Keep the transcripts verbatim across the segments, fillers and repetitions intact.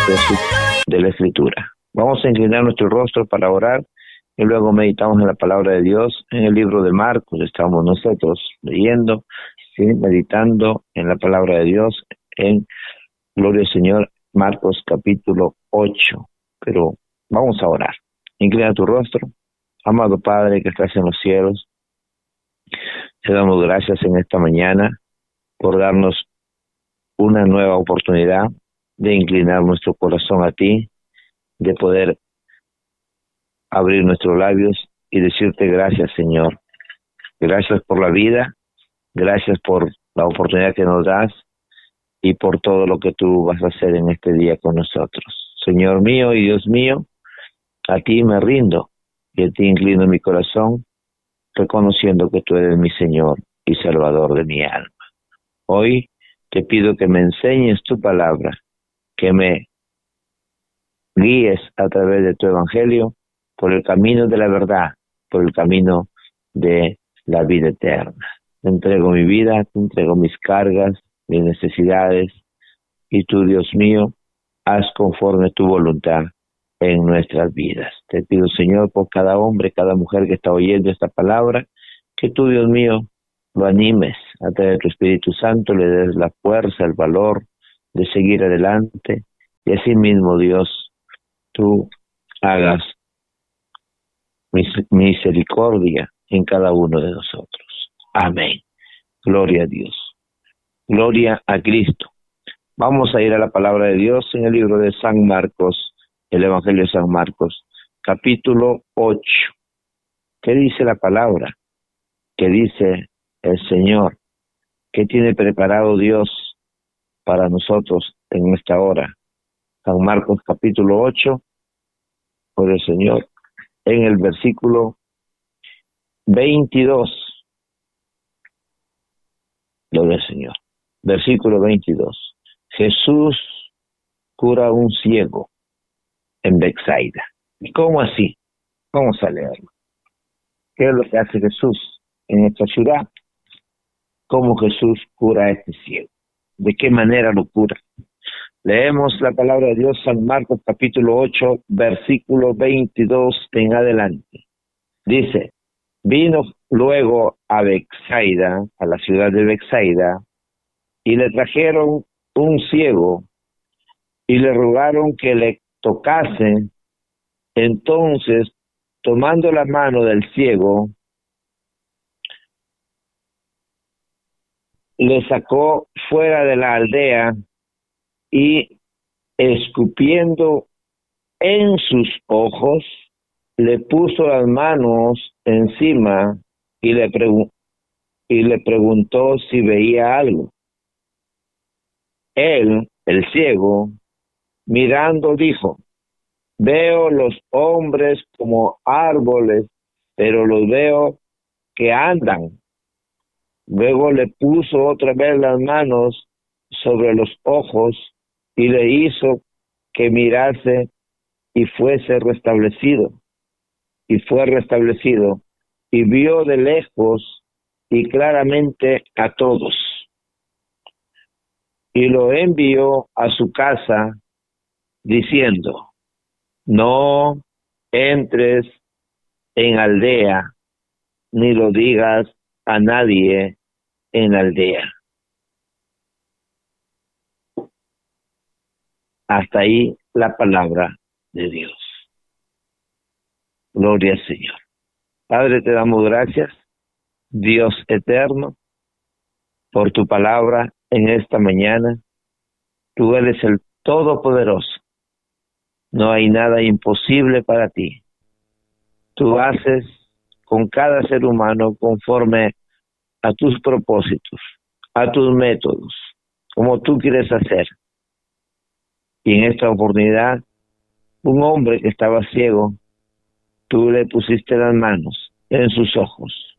de, su, de la Escritura. Vamos a inclinar nuestro rostro para orar y luego meditamos en la palabra de Dios. En el libro de Marcos estamos nosotros leyendo, ¿sí? meditando en la palabra de Dios en Gloria al Señor, Marcos capítulo ocho. Pero vamos a orar. Inclina tu rostro. Amado Padre que estás en los cielos, te damos gracias en esta mañana por darnos una nueva oportunidad de inclinar nuestro corazón a ti, de poder abrir nuestros labios y decirte gracias, Señor. Gracias por la vida, gracias por la oportunidad que nos das y por todo lo que tú vas a hacer en este día con nosotros. Señor mío y Dios mío, a ti me rindo y a ti inclino mi corazón, reconociendo que tú eres mi Señor y Salvador de mi alma. Hoy te pido que me enseñes tu palabra, que me guíes a través de tu evangelio por el camino de la verdad, por el camino de la vida eterna. Te entrego mi vida, te entrego mis cargas, mis necesidades, y tú, Dios mío, haz conforme tu voluntad en nuestras vidas. Te pido, Señor, por cada hombre, cada mujer que está oyendo esta palabra, que tú, Dios mío, lo animes a través de tu Espíritu Santo, le des la fuerza, el valor de seguir adelante, y así mismo, Dios, tú hagas mis- misericordia en cada uno de nosotros. Amén. Gloria a Dios. Gloria a Cristo. Vamos a ir a la palabra de Dios en el libro de San Marcos, el Evangelio de San Marcos, capítulo ocho. ¿Qué dice la palabra? ¿Qué dice el Señor? ¿Qué tiene preparado Dios para nosotros en esta hora? San Marcos capítulo ocho, por el Señor, en el versículo veintidós. Gloria al Señor. Versículo veintidós. Jesús cura a un ciego en Betsaida. ¿Y cómo así? Vamos a leerlo. ¿Qué es lo que hace Jesús en esta ciudad? ¿Cómo Jesús cura a este ciego? ¿De qué manera lo cura? Leemos la palabra de Dios, San Marcos capítulo ocho, versículo veintidós en adelante. Dice, vino luego a Betsaida, a la ciudad de Betsaida, y le trajeron un ciego y le rogaron que le tocase. Entonces, tomando la mano del ciego, le sacó fuera de la aldea y, escupiendo en sus ojos, le puso las manos encima y le, pregu- y le preguntó si veía algo. Él, el ciego, mirando, dijo, veo los hombres como árboles, pero los veo que andan. Luego le puso otra vez las manos sobre los ojos y le hizo que mirase y fuese restablecido. Y fue restablecido y vio de lejos y claramente a todos. Y lo envió a su casa diciendo, no entres en aldea, ni lo digas a nadie en la aldea. Hasta ahí la palabra de Dios. Gloria al Señor. Padre, te damos gracias, Dios eterno, por tu palabra en esta mañana. Tú eres el Todopoderoso. No hay nada imposible para ti. Tú haces con cada ser humano conforme a tus propósitos, a tus métodos, como tú quieres hacer. Y en esta oportunidad, un hombre que estaba ciego, tú le pusiste las manos en sus ojos,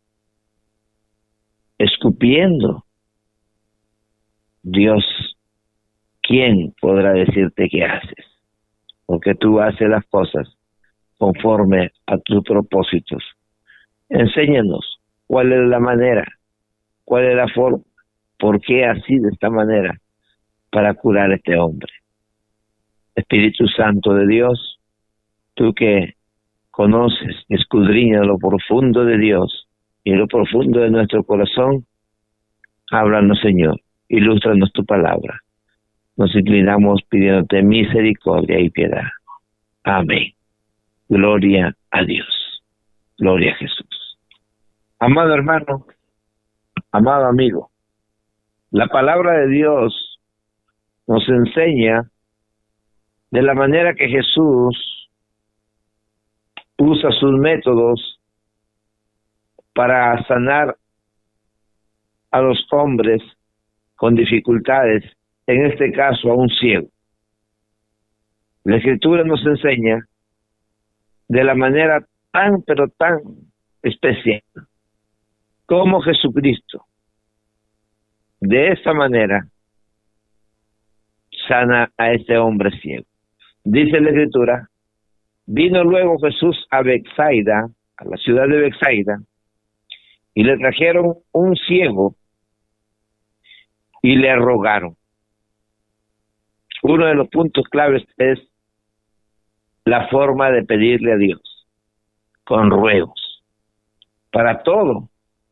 escupiendo. Dios, ¿quién podrá decirte qué haces? Porque tú haces las cosas conforme a tus propósitos. Enséñanos cuál es la manera, cuál es la forma, por qué así de esta manera para curar a este hombre. Espíritu Santo de Dios, tú que conoces, escudriñas lo profundo de Dios y lo profundo de nuestro corazón, háblanos, Señor, ilústranos tu palabra. Nos inclinamos pidiéndote misericordia y piedad. Amén. Gloria a Dios. Gloria a Jesús. Amado hermano, amado amigo, la palabra de Dios nos enseña de la manera que Jesús usa sus métodos para sanar a los hombres con dificultades, en este caso a un ciego. La Escritura nos enseña de la manera tan, pero tan especial, como Jesucristo, de esta manera, sana a este hombre ciego. Dice la Escritura, vino luego Jesús a Betsaida, a la ciudad de Betsaida, y le trajeron un ciego y le rogaron. Uno de los puntos claves es la forma de pedirle a Dios, con ruegos, para todo.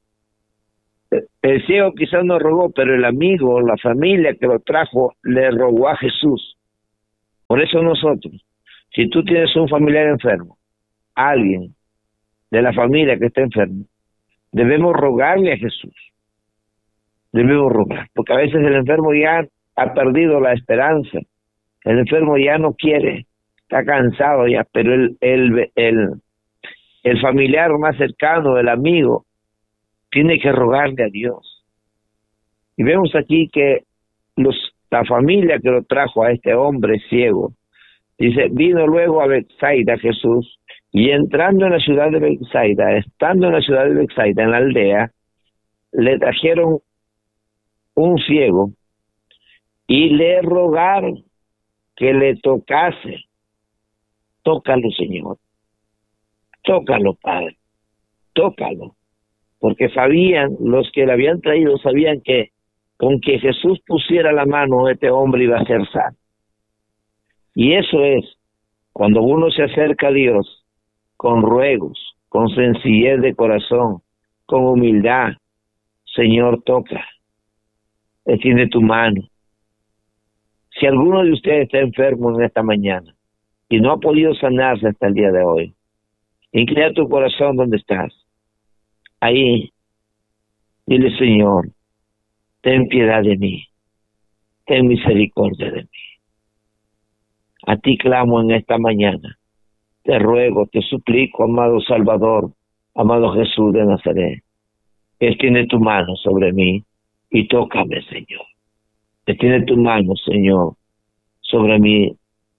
El ciego quizás no rogó, pero el amigo, la familia que lo trajo, le rogó a Jesús. Por eso nosotros, si tú tienes un familiar enfermo, alguien de la familia que está enfermo, debemos rogarle a Jesús. Debemos rogar, porque a veces el enfermo ya ha perdido la esperanza. El enfermo ya no quiere, está cansado ya, pero el, el, el, el familiar más cercano, el amigo, tiene que rogarle a Dios. Y vemos aquí que los, la familia que lo trajo a este hombre ciego, dice, vino luego a Betsaida Jesús, y entrando en la ciudad de Betsaida, estando en la ciudad de Betsaida, en la aldea, le trajeron un ciego y le rogaron que le tocase. Tócalo, Señor. Tócalo, Padre. Tócalo. Porque sabían, los que le habían traído, sabían que con que Jesús pusiera la mano, este hombre iba a ser sano. Y eso es, cuando uno se acerca a Dios, con ruegos, con sencillez de corazón, con humildad, Señor, toca, extiende tu mano. Si alguno de ustedes está enfermo en esta mañana y no ha podido sanarse hasta el día de hoy, inclina tu corazón donde estás. Ahí, dile, Señor, ten piedad de mí, ten misericordia de mí. A ti clamo en esta mañana, te ruego, te suplico, amado Salvador, amado Jesús de Nazaret, extiende tu mano sobre mí y tócame, Señor. Extiende tu mano, Señor, sobre mí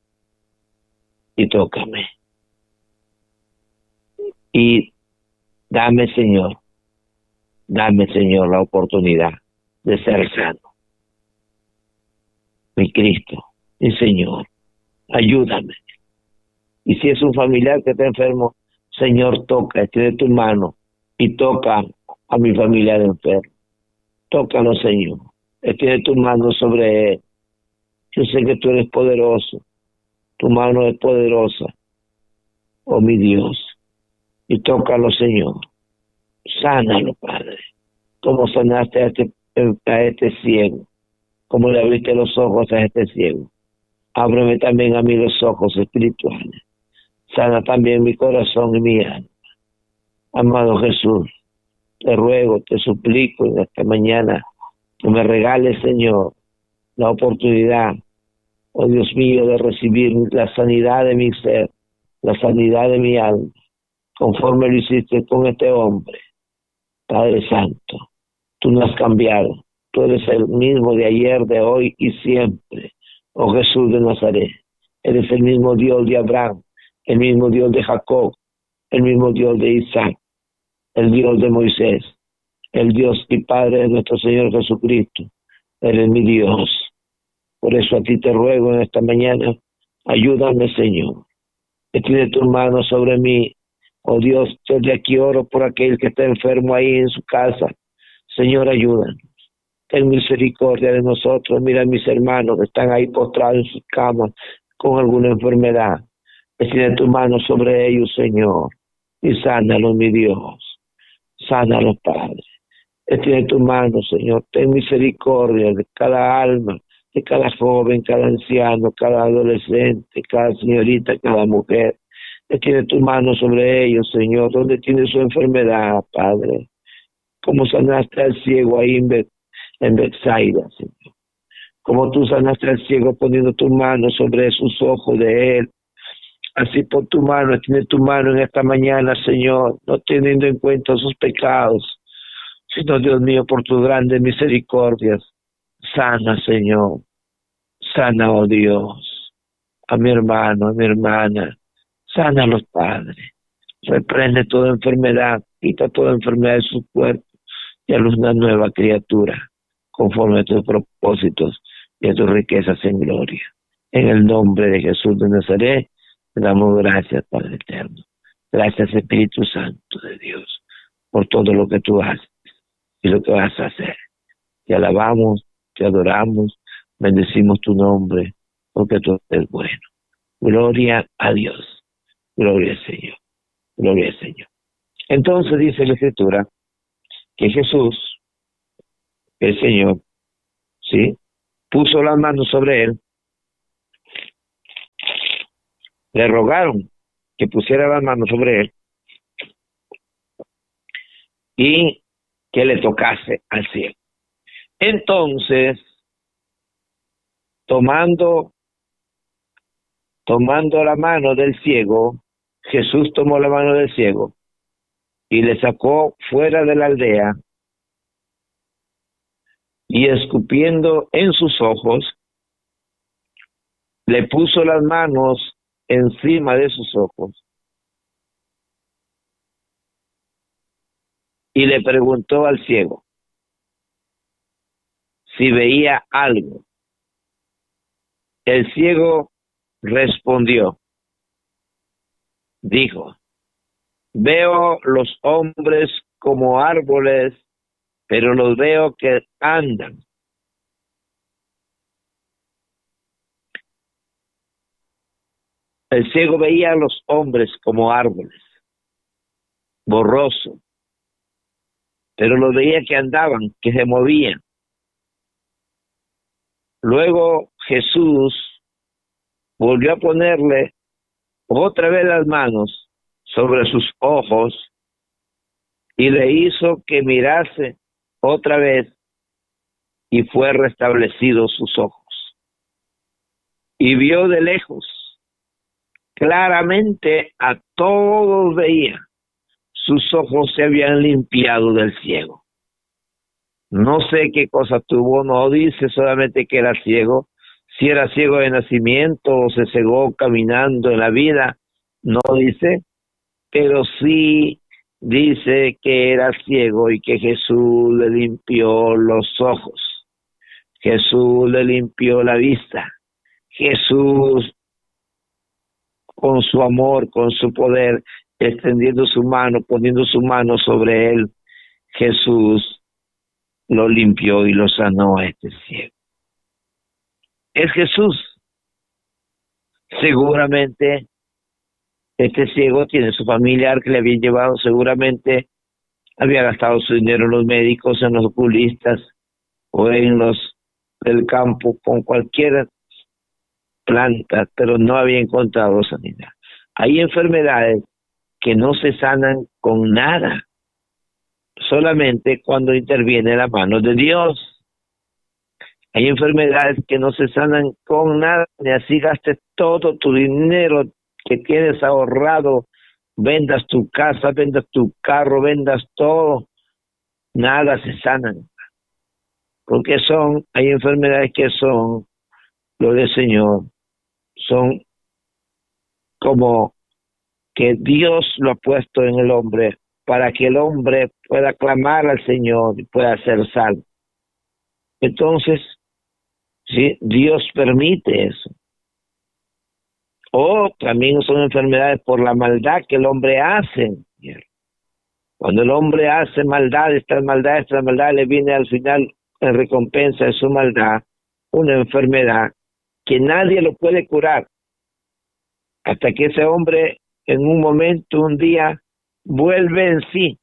y tócame. Y dame, Señor, dame, Señor, la oportunidad de ser sano. Mi Cristo, mi Señor, ayúdame. Y si es un familiar que está enfermo, Señor, toca, extiende tu mano y toca a mi familiar enfermo. Tócalo, Señor. Extiende tu mano sobre él. Yo sé que tú eres poderoso. Tu mano es poderosa, oh mi Dios. Y tócalo, Señor. Sánalo, Padre. Como sanaste a este, a este ciego. Como le abriste los ojos a este ciego. Ábreme también a mí los ojos espirituales. Sana también mi corazón y mi alma. Amado Jesús, te ruego, te suplico en esta mañana que me regales, Señor, la oportunidad, oh Dios mío, de recibir la sanidad de mi ser, la sanidad de mi alma, conforme lo hiciste con este hombre. Padre Santo, tú no has cambiado, tú eres el mismo de ayer, de hoy y siempre, oh Jesús de Nazaret. Eres el mismo Dios de Abraham, el mismo Dios de Jacob, el mismo Dios de Isaac, el Dios de Moisés, el Dios y Padre de nuestro Señor Jesucristo. Eres mi Dios. Por eso a ti te ruego en esta mañana, ayúdame, Señor. Extiende tu mano sobre mí. Oh Dios, yo de aquí oro por aquel que está enfermo ahí en su casa. Señor, ayúdanos. Ten misericordia de nosotros. Mira a mis hermanos que están ahí postrados en sus camas, con alguna enfermedad. Extiende tu mano sobre ellos, Señor, y sánalos, mi Dios. Sánalos, Padre. Extiende tu mano, Señor. Ten misericordia de cada alma, de cada joven, cada anciano, cada adolescente, cada señorita, cada mujer. Extiende tu mano sobre ellos, Señor, donde tiene su enfermedad, Padre. Como sanaste al ciego ahí en, Be en Betsaida, Señor. Como tú sanaste al ciego poniendo tu mano sobre sus ojos de él. Así pon tu mano, extiende tu mano en esta mañana, Señor, no teniendo en cuenta sus pecados, sino, Dios mío, por tus grandes misericordias. Sana, Señor. Sana, oh Dios, a mi hermano, a mi hermana. Sana a los padres. Reprende toda enfermedad, quita toda enfermedad de su cuerpo y a una nueva criatura, conforme a tus propósitos y a tus riquezas en gloria. En el nombre de Jesús de Nazaret, te damos gracias, Padre eterno. Gracias, Espíritu Santo de Dios, por todo lo que tú haces y lo que vas a hacer. Te alabamos, te adoramos, bendecimos tu nombre, porque tú eres bueno. Gloria a Dios. Gloria al Señor. Gloria al Señor. Entonces dice la Escritura que Jesús, el Señor, ¿sí?, puso las manos sobre él. Le rogaron que pusiera las manos sobre él y que le tocase al ciego. Entonces, tomando, tomando la mano del ciego, Jesús tomó la mano del ciego y le sacó fuera de la aldea y escupiendo en sus ojos, le puso las manos encima de sus ojos y le preguntó al ciego si veía algo. El ciego respondió, dijo, veo los hombres como árboles, pero los veo que andan. El ciego veía a los hombres como árboles, borroso, pero los veía que andaban, que se movían. Luego Jesús volvió a ponerle otra vez las manos sobre sus ojos y le hizo que mirase otra vez y fue restablecido sus ojos. Y vio de lejos, claramente a todos veía. Sus ojos se habían limpiado del ciego. No sé qué cosa tuvo, no dice solamente que era ciego, si era ciego de nacimiento o se cegó caminando en la vida, no dice, pero sí dice que era ciego y que Jesús le limpió los ojos, Jesús le limpió la vista, Jesús con su amor, con su poder, extendiendo su mano, poniendo su mano sobre él, Jesús lo limpió y lo sanó a este ciego. Es Jesús. Seguramente este ciego tiene su familiar que le había llevado, seguramente había gastado su dinero en los médicos, en los oculistas o en los del campo con cualquier planta, pero no había encontrado sanidad. Hay enfermedades que no se sanan con nada, solamente cuando interviene la mano de Dios. Hay enfermedades que no se sanan con nada, ni así gastes todo tu dinero que tienes ahorrado, vendas tu casa, vendas tu carro, vendas todo, nada se sanan. Porque son, hay enfermedades que son, lo del Señor, son como que Dios lo ha puesto en el hombre para que el hombre pueda clamar al Señor y pueda ser salvo. Entonces, sí, Dios permite eso. O también son enfermedades por la maldad que el hombre hace. Cuando el hombre hace maldad, esta maldad, esta maldad le viene al final en recompensa de su maldad, una enfermedad que nadie lo puede curar. hasta que ese hombre en un momento, un día, vuelve en sí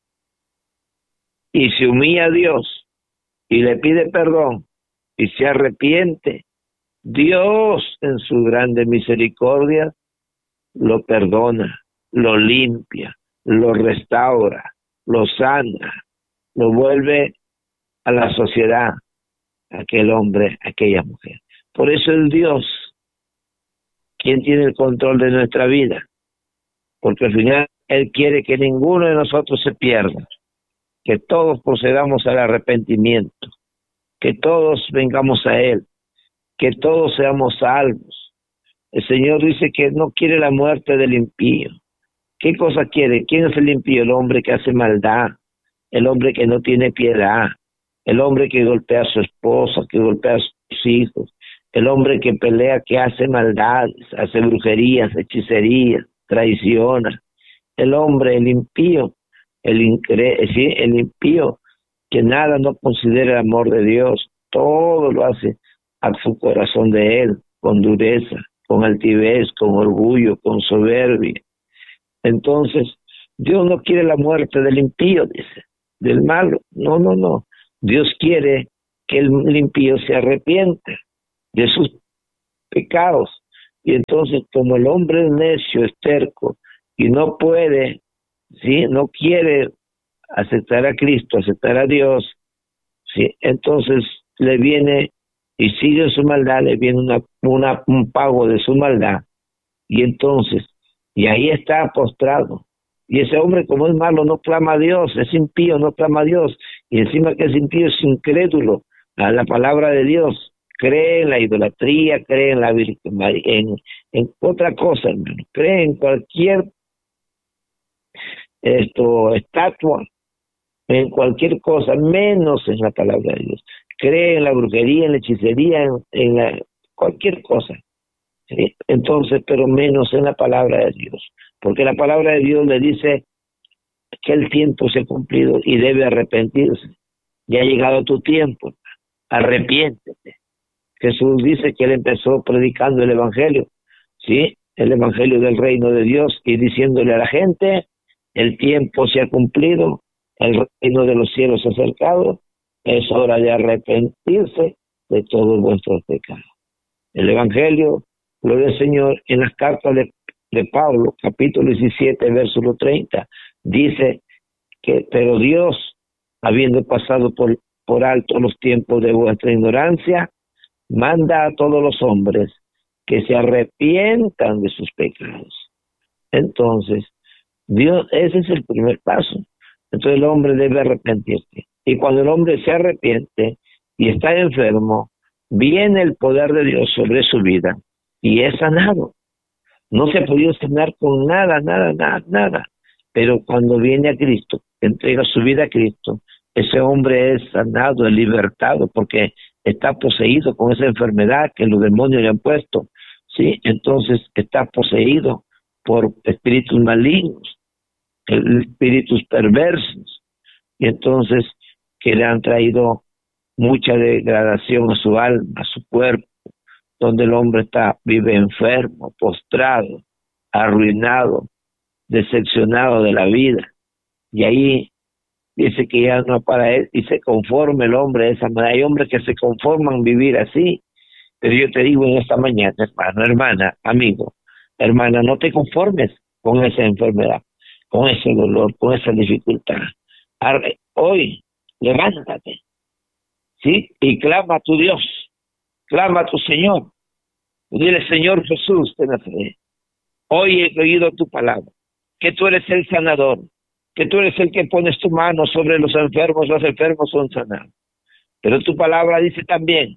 y se humilla a Dios y le pide perdón y se arrepiente. Dios, en su grande misericordia, lo perdona, lo limpia, lo restaura, lo sana, lo vuelve a la sociedad, aquel hombre, aquella mujer. Por eso es Dios quien tiene el control de nuestra vida, porque al final Él quiere que ninguno de nosotros se pierda, que todos procedamos al arrepentimiento, que todos vengamos a Él, que todos seamos salvos. El Señor dice que no quiere la muerte del impío. ¿Qué cosa quiere? ¿Quién es el impío? El hombre que hace maldad, el hombre que no tiene piedad, el hombre que golpea a su esposa, que golpea a sus hijos, el hombre que pelea, que hace maldades, hace brujerías, hechicerías, traiciona. El hombre, el impío, el, incre ¿sí? el impío que nada no considera el amor de Dios, todo lo hace a su corazón de Él, con dureza, con altivez, con orgullo, con soberbia. Entonces, Dios no quiere la muerte del impío, dice, del malo. No, no, no. Dios quiere que el impío se arrepienta de sus pecados. Y entonces, como el hombre es necio, es terco, y no puede, ¿sí? no quiere aceptar a Cristo, aceptar a Dios, ¿sí? entonces le viene y sigue su maldad, le viene una, una, un pago de su maldad. Y entonces, y ahí está postrado. Y ese hombre, como es malo, no clama a Dios, es impío, no clama a Dios. Y encima que es impío, es incrédulo a la palabra de Dios. Cree en la idolatría, cree en la Virgen María, en, en otra cosa, hermano. Cree en cualquier esto, estatua, en cualquier cosa, menos en la palabra de Dios. Cree en la brujería, en la hechicería, en, en la, cualquier cosa. ¿Sí? Entonces, pero menos en la palabra de Dios, porque la palabra de Dios le dice que el tiempo se ha cumplido y debe arrepentirse. Ya ha llegado tu tiempo, arrepiéntete. Jesús dice que él empezó predicando el evangelio, ¿sí? El evangelio del reino de Dios y diciéndole a la gente, el tiempo se ha cumplido, el reino de los cielos se ha acercado, es hora de arrepentirse de todos vuestros pecados. El evangelio, gloria al Señor, en las cartas de, de Pablo, capítulo diecisiete, versículo treinta, dice que, pero Dios, habiendo pasado por, por alto los tiempos de vuestra ignorancia, manda a todos los hombres que se arrepientan de sus pecados. Entonces, Dios, ese es el primer paso. Entonces el hombre debe arrepentirse. Y cuando el hombre se arrepiente y está enfermo, viene el poder de Dios sobre su vida y es sanado. No se ha podido sanar con nada, nada, nada, nada. Pero cuando viene a Cristo, entrega su vida a Cristo, ese hombre es sanado, es libertado, porque está poseído con esa enfermedad que los demonios le han puesto, ¿sí? Entonces está poseído por espíritus malignos, espíritus perversos, y entonces que le han traído mucha degradación a su alma, a su cuerpo, donde el hombre está, vive enfermo, postrado, arruinado, decepcionado de la vida. Y ahí dice que ya no para él, y se conforma el hombre de esa manera. Hay hombres que se conforman vivir así, pero yo te digo en esta mañana, hermano, hermana, amigo, hermana, no te conformes con esa enfermedad, con ese dolor, con esa dificultad. Hoy, levántate, ¿sí? Y clama a tu Dios, clama a tu Señor. Y dile, Señor Jesús de Nazaret, hoy he oído tu palabra, que tú eres el sanador, que tú eres el que pones tu mano sobre los enfermos, los enfermos son sanados. Pero tu palabra dice también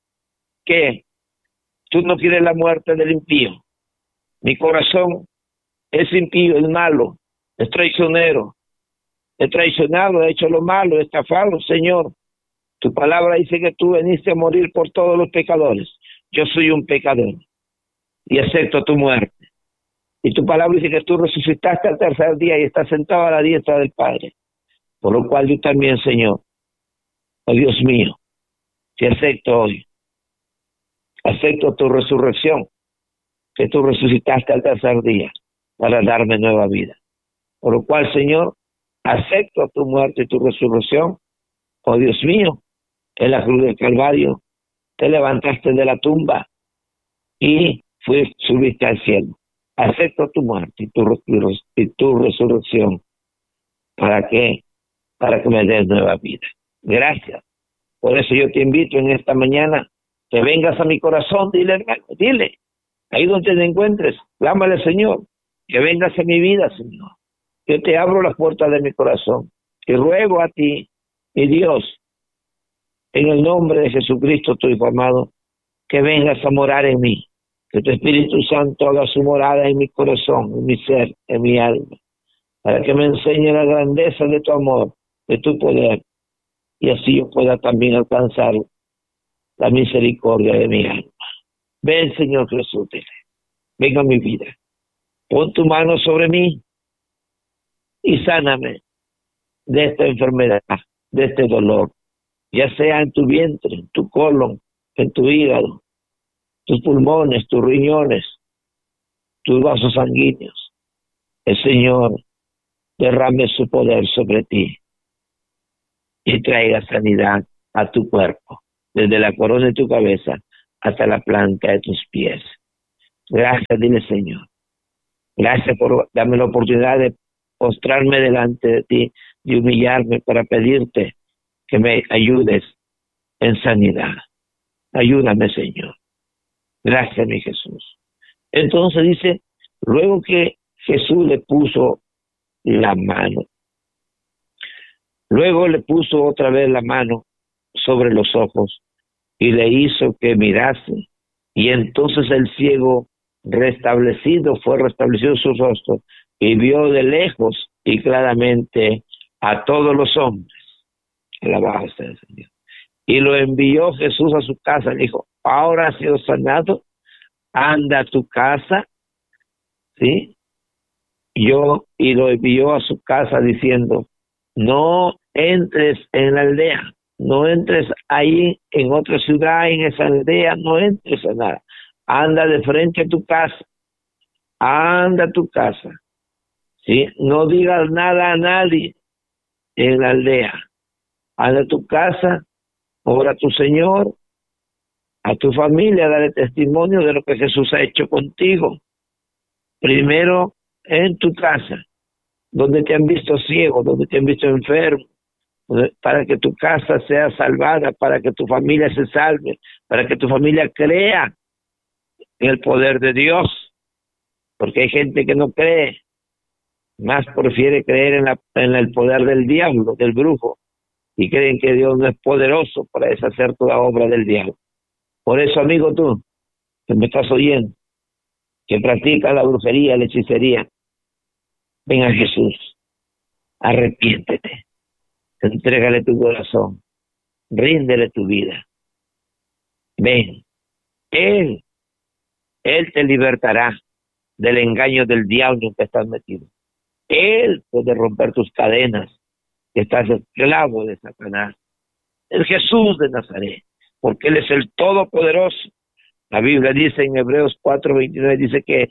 que tú no quieres la muerte del impío. Mi corazón es impío, es malo, es traicionero, he traicionado, he hecho lo malo, he estafado, Señor. Tu palabra dice que tú veniste a morir por todos los pecadores. Yo soy un pecador y acepto tu muerte. Y tu palabra dice que tú resucitaste al tercer día y estás sentado a la diestra del Padre. Por lo cual yo también, Señor, oh Dios mío, te acepto hoy. Acepto tu resurrección. que tú resucitaste al tercer día para darme nueva vida. Por lo cual, Señor, acepto tu muerte y tu resurrección. Oh Dios mío, en la cruz del Calvario te levantaste de la tumba y fuiste, subiste al cielo. Acepto tu muerte y tu, y tu resurrección. ¿Para qué? Para que me des nueva vida. Gracias. Por eso yo te invito en esta mañana que vengas a mi corazón. Dile, hermano, dile. Ahí donde te encuentres, clámale, Señor, que vengas a mi vida, Señor. Yo te abro las puertas de mi corazón y ruego a ti, mi Dios, en el nombre de Jesucristo, tu Hijo amado, que vengas a morar en mí, que tu Espíritu Santo haga su morada en mi corazón, en mi ser, en mi alma, para que me enseñe la grandeza de tu amor, de tu poder, y así yo pueda también alcanzar la misericordia de mi alma. Ven, Señor Jesús, venga a mi vida. Pon tu mano sobre mí y sáname de esta enfermedad, de este dolor, ya sea en tu vientre, en tu colon, en tu hígado, tus pulmones, tus riñones, tus vasos sanguíneos. El Señor derrame su poder sobre ti y traiga sanidad a tu cuerpo, desde la corona de tu cabeza hasta la planta de tus pies. Gracias, dile, Señor. Gracias por darme la oportunidad de postrarme delante de ti y humillarme para pedirte que me ayudes en sanidad. Ayúdame, Señor. Gracias, mi Jesús. Entonces dice, luego que Jesús le puso la mano, luego le puso otra vez la mano sobre los ojos y le hizo que mirase, y entonces el ciego restablecido fue restablecido su rostro y vio de lejos y claramente a todos los hombres. Alabado sea el Señor. Y lo envió Jesús a su casa. Le dijo, ahora has sido sanado, anda a tu casa, ¿sí? Yo, y lo envió a su casa diciendo, no entres en la aldea, no entres ahí en otra ciudad, en esa aldea, no entres a nada. Anda de frente a tu casa, anda a tu casa, ¿sí? No digas nada a nadie en la aldea. Anda a tu casa, ora a tu Señor, a tu familia, dale testimonio de lo que Jesús ha hecho contigo. Primero en tu casa, donde te han visto ciego, donde te han visto enfermo, para que tu casa sea salvada, para que tu familia se salve, para que tu familia crea en el poder de Dios, porque hay gente que no cree, más prefiere creer en, la, en el poder del diablo, del brujo, y creen que Dios no es poderoso para deshacer toda obra del diablo. Por eso, amigo, tú, que me estás oyendo, que practicas la brujería, la hechicería, ven a Jesús, arrepiéntete, entrégale tu corazón, ríndele tu vida, ven, Él, Él te libertará del engaño del diablo en que estás metido. Él puede romper tus cadenas, que estás esclavo de Satanás. El Jesús de Nazaret, porque Él es el Todopoderoso. La Biblia dice en Hebreos cuatro veintinueve, dice que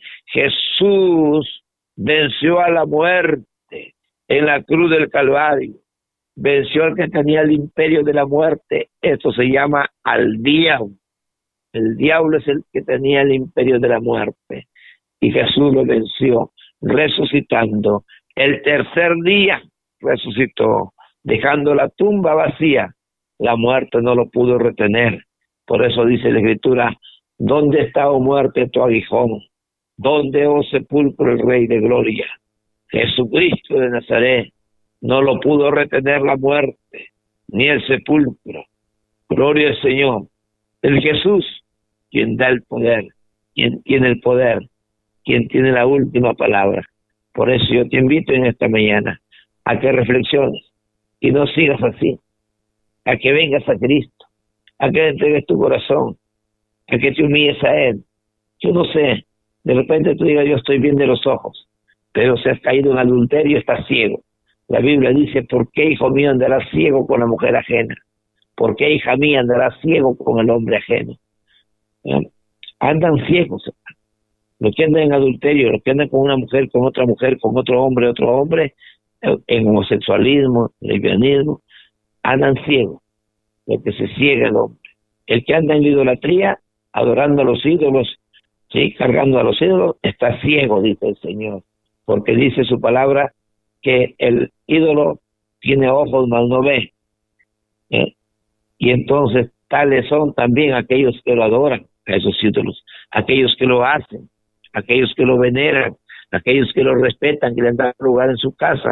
Jesús venció a la muerte en la cruz del Calvario. Venció al que tenía el imperio de la muerte. Esto se llama al diablo. El diablo es el que tenía el imperio de la muerte. Y Jesús lo venció, resucitando. El tercer día resucitó, dejando la tumba vacía. La muerte no lo pudo retener. Por eso dice la Escritura, ¿dónde está, oh muerte, tu aguijón? ¿Dónde, oh sepulcro, el Rey de Gloria? Jesucristo de Nazaret. No lo pudo retener la muerte, ni el sepulcro. Gloria al Señor. El Jesús, quien da el poder, quien tiene el poder, quien tiene la última palabra. Por eso yo te invito en esta mañana a que reflexiones y no sigas así, a que vengas a Cristo, a que le entregues tu corazón, a que te humilles a Él. Yo no sé, de repente tú digas, yo estoy bien de los ojos, pero si has caído en adulterio, estás ciego. La Biblia dice, ¿por qué, hijo mío, andarás ciego con la mujer ajena? ¿Por qué, hija mía, andarás ciego con el hombre ajeno? ¿Eh? Andan ciegos, Los que andan en adulterio, los que andan con una mujer, con otra mujer, con otro hombre, otro hombre, en homosexualismo, lesbianismo, andan ciegos, porque se ciega el hombre. El que anda en la idolatría, adorando a los ídolos, sí, cargando a los ídolos, está ciego, dice el Señor, porque dice su palabra que el ídolo tiene ojos, mas no ve. ¿eh? Y entonces tales son también aquellos que lo adoran, a esos ídolos, aquellos que lo hacen, aquellos que lo veneran, aquellos que lo respetan, que le dan lugar en su casa.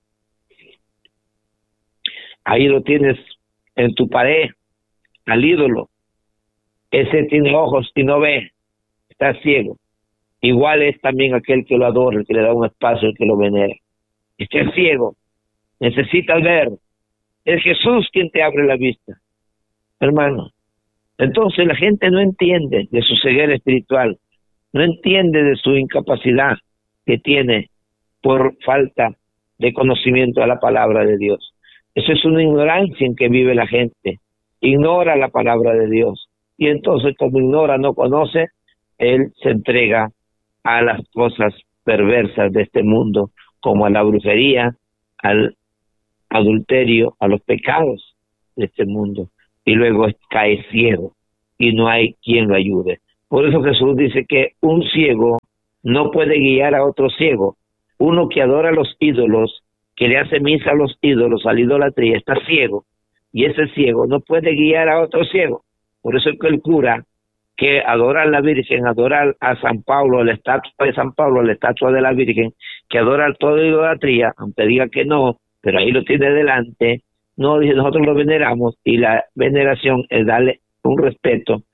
Ahí lo tienes en tu pared, al ídolo. Ese tiene ojos y no ve, está ciego. Igual es también aquel que lo adora, el que le da un espacio, el que lo venera. Está ciego, necesita ver. Es Jesús quien te abre la vista, hermano. Entonces la gente no entiende de su ceguera espiritual, no entiende de su incapacidad que tiene por falta de conocimiento de la palabra de Dios. Eso es una ignorancia en que vive la gente. Ignora la palabra de Dios. Y entonces, como ignora, no conoce, él se entrega a las cosas perversas de este mundo, como a la brujería, al adulterio, a los pecados de este mundo. Y luego cae ciego y no hay quien lo ayude. Por eso Jesús dice que un ciego no puede guiar a otro ciego. Uno que adora a los ídolos, que le hace misa a los ídolos, a la idolatría, está ciego. Y ese ciego no puede guiar a otro ciego. Por eso es que el cura que adora a la Virgen, adora a San Pablo, a la estatua de San Pablo, a la estatua de la Virgen, que adora toda idolatría, aunque diga que no, pero ahí lo tiene delante, no dice, nosotros lo veneramos, y la veneración es darle un respeto